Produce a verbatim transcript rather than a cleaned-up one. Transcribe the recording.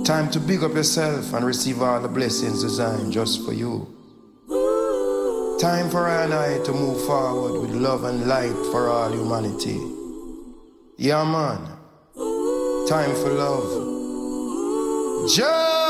Time to big up yourself and receive all the blessings designed just for you. Time for I and I to move forward with love and light for all humanity. Yeah, man. Time for love. Just